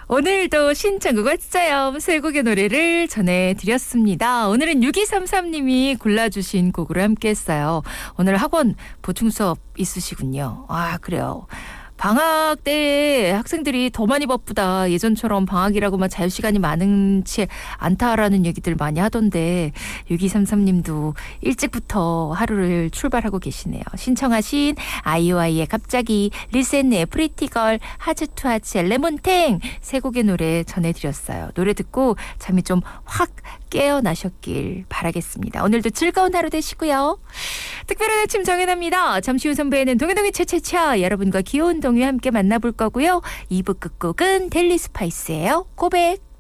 오늘도 신청곡 왔어요. 세 곡의 노래를 전해드렸습니다. 오늘은 6233님이 골라주신 곡으로 함께 했어요. 오늘 학원 보충 수업 있으시군요. 아, 그래요. 방학 때 학생들이 더 많이 바쁘다. 예전처럼 방학이라고만 자유시간이 많지 않다라는 얘기들 많이 하던데 6233님도 일찍부터 하루를 출발하고 계시네요. 신청하신 아이오아이의 갑자기, 리센의 프리티걸, 하즈투하츠의 레몬탱 세 곡의 노래 전해드렸어요. 노래 듣고 잠이 좀 확 깨어나셨길 바라겠습니다. 오늘도 즐거운 하루 되시고요. 특별한 아침 정연합니다. 잠시 후 선배에는 동해동해 차차차 여러분과 귀여운 동요 함께 만나볼 거고요. 2부 끝곡은 델리 스파이스예요. 고백.